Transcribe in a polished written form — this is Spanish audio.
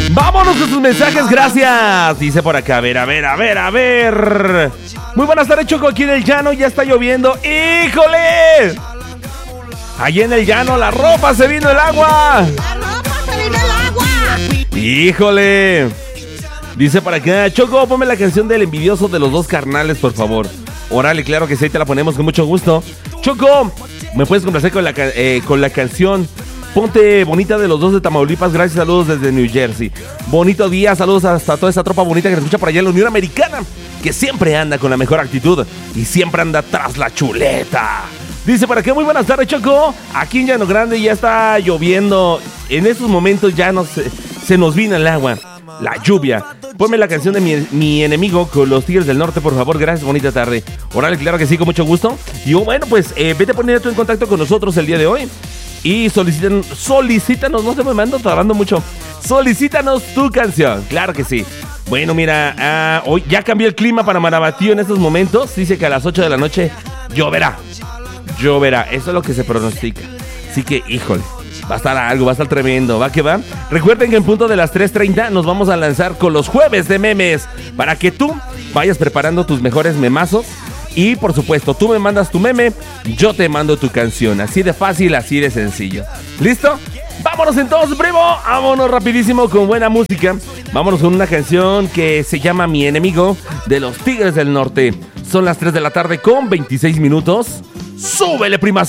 Vámonos con sus mensajes, gracias. Dice por acá, a ver. Muy buenas tardes, Choco, aquí en el llano ya está lloviendo. ¡Híjole! Allí en el llano la ropa se vino el agua. ¡Híjole! Dice por acá, Choco, ponme la canción del envidioso de los dos carnales, por favor. Órale, claro que sí, te la ponemos con mucho gusto. Choco, ¿me puedes complacer con la canción Ponte Bonita de los dos de Tamaulipas? Gracias, saludos desde New Jersey. Bonito día, saludos hasta toda esa tropa bonita que nos escucha por allá en la Unión Americana, que siempre anda con la mejor actitud y siempre anda tras la chuleta. Dice por acá, muy buenas tardes, Choco. Aquí en Llano Grande ya está lloviendo. En estos momentos ya se nos vino el agua, la lluvia. Ponme la canción de mi enemigo con los Tigres del Norte, por favor. Gracias, bonita tarde. Órale, claro que sí, con mucho gusto. Y bueno, pues vete a poner tú en contacto con nosotros el día de hoy. Y solicítanos, no se me ando tardando mucho. Solicítanos tu canción, claro que sí. Bueno, mira, hoy ya cambió el clima para Marabatío en estos momentos. Dice que a las 8 de la noche lloverá. Eso es lo que se pronostica. Así que, híjole, va a estar algo, va a estar tremendo, va que va. Recuerden que en punto de las 3:30 nos vamos a lanzar con los jueves de memes, para que tú vayas preparando tus mejores memazos. Y por supuesto, tú me mandas tu meme, yo te mando tu canción. Así de fácil, así de sencillo. ¿Listo? Vámonos entonces, primo. Vámonos rapidísimo con buena música. Vámonos con una canción que se llama Mi Enemigo, de los Tigres del Norte. Son las 3 de la tarde con 26 minutos. ¡Súbele, prima!